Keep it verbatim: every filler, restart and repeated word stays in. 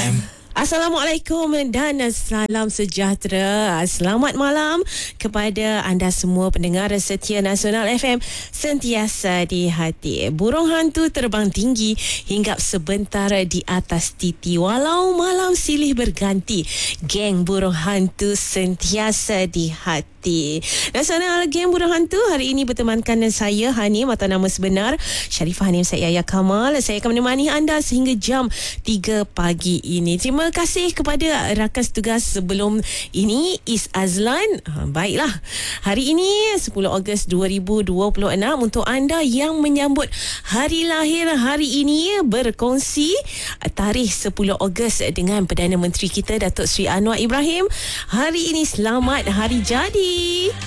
M. Assalamualaikum dan salam sejahtera. Selamat malam kepada anda semua pendengar setia Nasional F M sentiasa di hati. Burung hantu terbang tinggi hinggap sebentar di atas titi walau malam silih berganti. Geng burung hantu sentiasa di hati. Nasional Geng Burung Hantu hari ini bertemankan dengan saya Hanim atau nama sebenar Sharifah Hanim Syed Yahya Kamal. Saya akan menemani anda sehingga jam tiga pagi ini. Terima kasih kepada rakan tugas sebelum ini Is Azlan. Ha, baiklah. Hari ini sepuluh Ogos dua ribu dua puluh enam untuk anda yang menyambut hari lahir hari ini, berkongsi tarikh sepuluh Ogos dengan Perdana Menteri kita Datuk Seri Anwar Ibrahim. Hari ini selamat hari jadi.